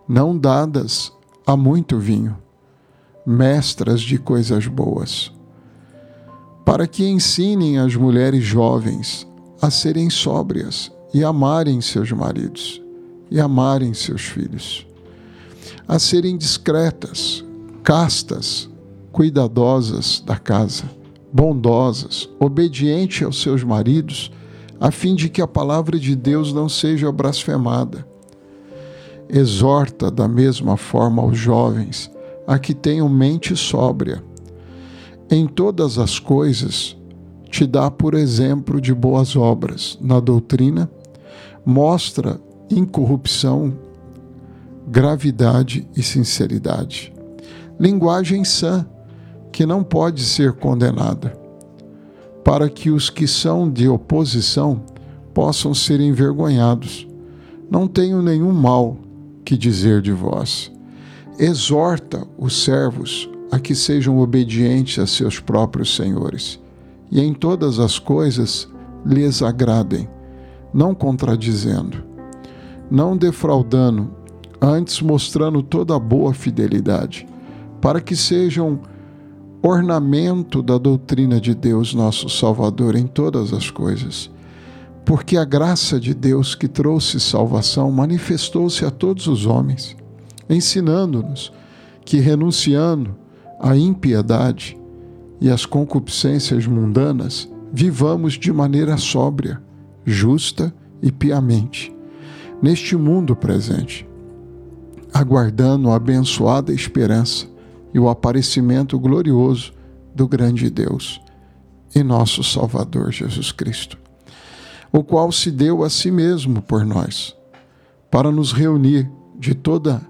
não dadas a muito vinho, mestras de coisas boas, para que ensinem as mulheres jovens a serem sóbrias e amarem seus maridos e amarem seus filhos, a serem discretas, castas, cuidadosas da casa, bondosas, obedientes aos seus maridos, a fim de que a palavra de Deus não seja blasfemada. Exorta da mesma forma aos jovens a que tenham mente sóbria. Em todas as coisas, te dá por exemplo de boas obras. Na doutrina, mostra incorrupção, gravidade e sinceridade. Linguagem sã, que não pode ser condenada, para que os que são de oposição possam ser envergonhados. Não tenho nenhum mal que dizer de vós. Exorta os servos a que sejam obedientes a seus próprios senhores, e em todas as coisas lhes agradem, não contradizendo, não defraudando, antes mostrando toda a boa fidelidade, para que sejam ornamento da doutrina de Deus, nosso Salvador, em todas as coisas. Porque a graça de Deus que trouxe salvação manifestou-se a todos os homens, ensinando-nos que, renunciando à impiedade e às concupiscências mundanas, vivamos de maneira sóbria, justa e piamente, neste mundo presente, aguardando a abençoada esperança e o aparecimento glorioso do grande Deus e nosso Salvador Jesus Cristo, o qual se deu a si mesmo por nós, para nos remir de toda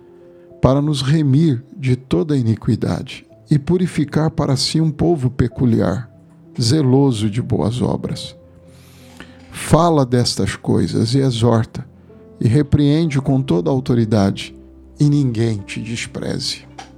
iniquidade e purificar para si um povo peculiar, zeloso de boas obras. Fala destas coisas e exorta, e repreende com toda a autoridade, e ninguém te despreze.